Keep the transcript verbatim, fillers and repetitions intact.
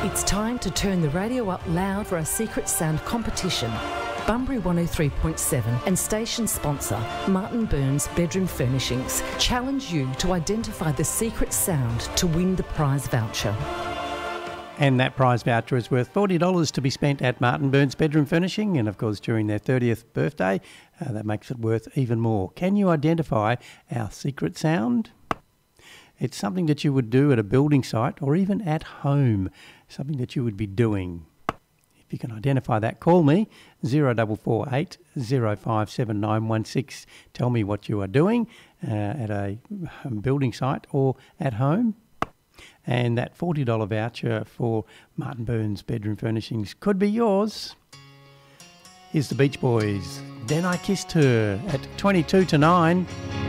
It's time to turn the radio up loud for our Secret Sound competition. Bunbury one oh three point seven and station sponsor Martin Burns Bedroom Furnishings challenge you to identify the secret sound to win the prize voucher. And that prize voucher is worth forty dollars to be spent at Martin Burns Bedroom Furnishing, and of course during their thirtieth birthday, uh, that makes it worth even more. Can you identify our secret sound? It's something that you would do at a building site or even at home, something that you would be doing. If you can identify that, call me, zero four four eight, zero five seven nine one six. Tell me what you are doing uh, at a building site or at home. And that forty dollars voucher for Martin Burns Bedroom Furnishings could be yours. Here's the Beach Boys. Then I Kissed Her at twenty-two to nine.